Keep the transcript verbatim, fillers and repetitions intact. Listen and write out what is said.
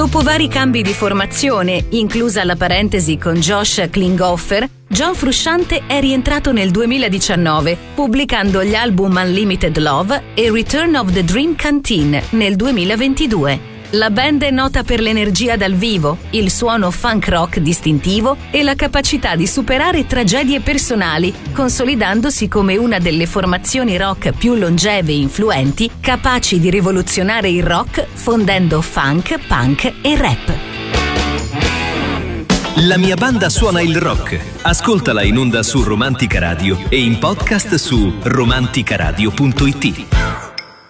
Dopo vari cambi di formazione, inclusa la parentesi con Josh Klinghoffer, John Frusciante è rientrato nel duemiladiciannove, pubblicando gli album Unlimited Love e Return of the Dream Canteen nel duemilaventidue. La band è nota per l'energia dal vivo, il suono funk rock distintivo e la capacità di superare tragedie personali, consolidandosi come una delle formazioni rock più longeve e influenti, capaci di rivoluzionare il rock fondendo funk, punk e rap. La mia banda suona il rock. Ascoltala in onda su Romantica Radio e in podcast su romanticaradio punto it.